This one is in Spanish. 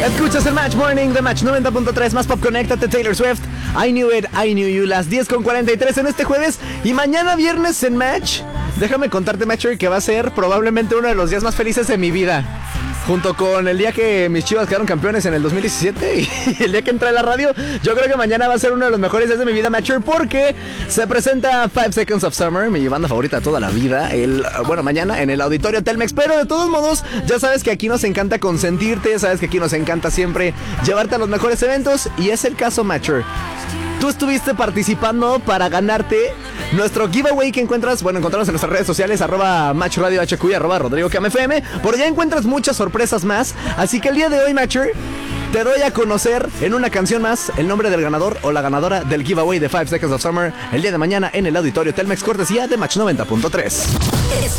Escuchas el Match Morning de Match 90.3, más pop, conéctate, Taylor Swift, I Knew It, I Knew You, las 10:43 en este jueves y mañana viernes en Match. Déjame contarte, Matcher, que va a ser probablemente uno de los días más felices de mi vida. Junto con el día que mis Chivas quedaron campeones en el 2017 y el día que entré a la radio, yo creo que mañana va a ser uno de los mejores días de mi vida, Matcher, porque se presenta 5 Seconds of Summer, mi banda favorita de toda la vida, mañana en el Auditorio Telmex. Pero de todos modos, ya sabes que aquí nos encanta consentirte, sabes que aquí nos encanta siempre llevarte a los mejores eventos, y es el caso, Matcher. Tú estuviste participando para ganarte nuestro giveaway que encontrarnos en nuestras redes sociales, @MatchRadioHQ y @RodrigoCamFM. Por allá encuentras muchas sorpresas más. Así que el día de hoy, Matcher, te doy a conocer en una canción más el nombre del ganador o la ganadora del giveaway de 5 Seconds of Summer el día de mañana en el Auditorio Telmex, cortesía de Match 90.3.